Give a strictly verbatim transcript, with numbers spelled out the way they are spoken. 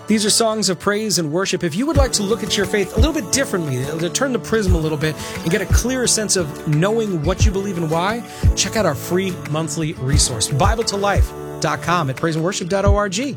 These are songs of praise and worship. If you would like to look at your faith a little bit differently, to turn the prism a little bit and get a clearer sense of knowing what you believe and why, check out our free monthly resource, Bible to Life dot com at praise and worship dot org.